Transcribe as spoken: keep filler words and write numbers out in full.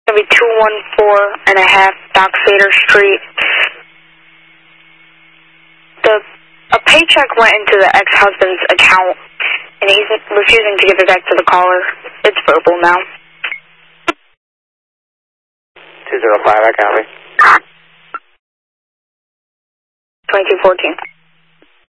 Gonna be two one four and a half Dock Fader Street. The a paycheck went into the ex-husband's account, and he's refusing to give it back to the caller. It's verbal now. two zero five, I copy. twenty-two fourteen.